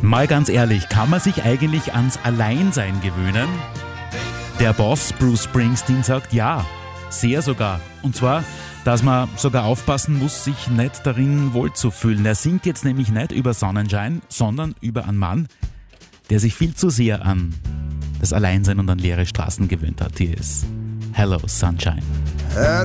Mal ganz ehrlich, kann man sich eigentlich ans Alleinsein gewöhnen? Der Boss Bruce Springsteen sagt ja, sehr sogar. Und zwar, dass man sogar aufpassen muss, sich nicht darin wohlzufühlen. Er singt jetzt nämlich nicht über Sonnenschein, sondern über einen Mann, der sich viel zu sehr an das Alleinsein und an leere Straßen gewöhnt hat. Hier ist Hello Sunshine. Had